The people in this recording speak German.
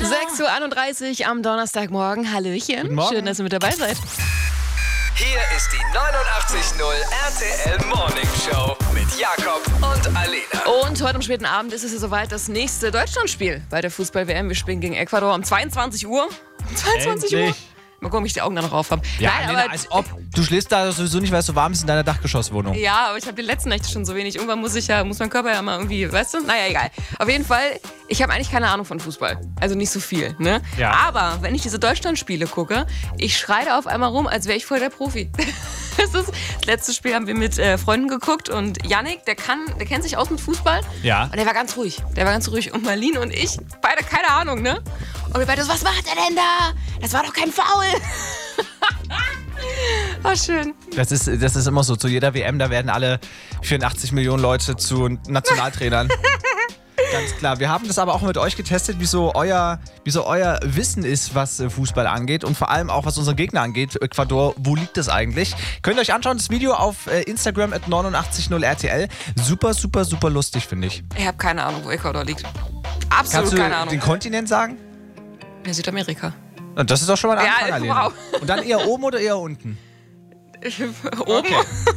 6:31 Uhr am Donnerstagmorgen. Hallöchen. Guten Morgen. Schön, dass ihr mit dabei seid. Hier ist die 89.0 RTL Morning Show mit Jakob und Alena. Und heute am späten Abend ist es ja soweit das nächste Deutschlandspiel bei der Fußball-WM. Wir spielen gegen Ecuador um 22 Uhr. Um 22 Uhr. Endlich. Mal gucken, ob ich die Augen da noch auf habe. Ja, Nein, Alena, aber als ob. Du schläfst da sowieso nicht, weil es so warm ist in deiner Dachgeschosswohnung. ja, aber ich habe die letzten Nächte schon so wenig. Irgendwann muss mein Körper ja mal irgendwie, weißt du? Naja, egal. Auf jeden Fall, ich habe eigentlich keine Ahnung von Fußball. Also nicht so viel, ne? Ja. Aber wenn ich diese Deutschlandspiele gucke, ich schreie da auf einmal rum, als wäre ich voll der Profi. Das letzte Spiel haben wir mit Freunden geguckt und Yannick, der kennt sich aus mit Fußball. Ja. Und der war ganz ruhig. Und Marlene und ich, beide keine Ahnung, ne? Und wir beide so, was macht er denn da? Das war doch kein Foul. War schön. Das ist immer so. Zu jeder WM, da werden alle 84 Millionen Leute zu Nationaltrainern. Ganz klar. Wir haben das aber auch mit euch getestet, wie so euer Wissen ist, was Fußball angeht und vor allem auch, was unsere Gegner angeht. Ecuador, wo liegt das eigentlich? Könnt ihr euch anschauen, das Video auf Instagram @890RTL. Super, super, super lustig, finde ich. Ich habe keine Ahnung, wo Ecuador liegt. Absolut Kannst du keine Ahnung. den Kontinent sagen? Ja, Südamerika. Und das ist doch schon mal ein Ja, Anfang, Alena. wow. Und dann eher oben oder eher unten? Oben. Okay.